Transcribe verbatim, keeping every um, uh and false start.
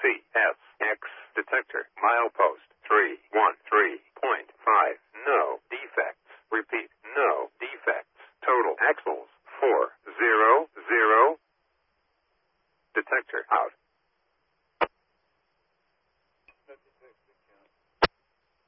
C S X detector. Milepost three one three point five. No defects. Repeat, no defects. Total axles four zero zero. Detector out.